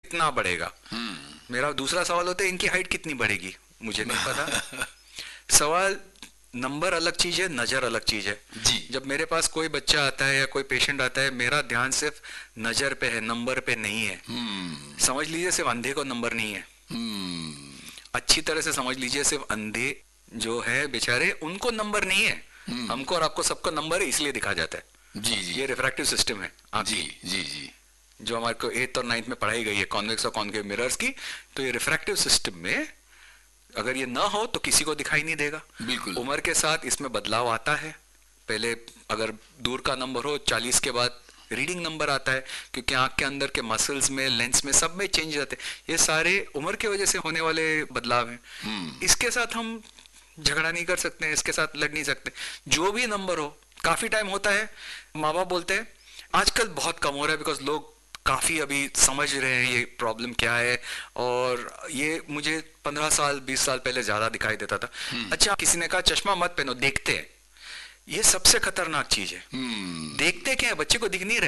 कितना बढ़ेगा। मेरा दूसरा सवाल होता है इनकी हाइट कितनी बढ़ेगी, मुझे नहीं पता। सवाल, नंबर अलग चीज है, नजर अलग चीज है जी। जब मेरे पास कोई बच्चा आता है या कोई पेशेंट आता है, मेरा ध्यान सिर्फ नजर पे है, नंबर पे नहीं है। समझ लीजिए सिर्फ अंधे को नंबर नहीं है। अच्छी तरह से समझ लीजिए, सिर्फ अंधे जो है बेचारे, उनको नंबर नहीं है। हमको और आपको सबको नंबर है, इसलिए दिखा जाता है। जी जी ये रिफ्रैक्टिव सिस्टम है जी आपकी, जी जी जो हमारे को 8th और 9th में पढ़ाई गई है, कॉन्वेक्स और कॉन्केव मिरर्स की। तो ये रिफ्रैक्टिव सिस्टम में अगर ये ना हो तो किसी को दिखाई नहीं देगा। बिल्कुल। उम्र के साथ इसमें बदलाव आता है। पहले अगर दूर का नंबर हो, 40 के बाद रीडिंग नंबर आता है, क्योंकि आंख के अंदर के मसल्स में, लेंस में, सब में चेंज आते हैं। ये सारे उम्र की वजह से होने वाले बदलाव हैं। इसके साथ हम झगड़ा नहीं कर सकते, इसके साथ लड़ नहीं सकते। जो भी नंबर हो, काफी टाइम होता है माँ बाप बोलते हैं, आजकल बहुत कम हो रहा है बिकॉज लोग काफी अभी समझ रहे हैं ये प्रॉब्लम क्या है। और ये मुझे 15 साल 20 साल पहले ज्यादा दिखाई देता था। अच्छा, किसी ने कहा चश्मा मत पहनो, देखते हैं। ये सबसे खतरनाक चीज है। देखते क्या है, बच्चे को दिख नहीं रहे।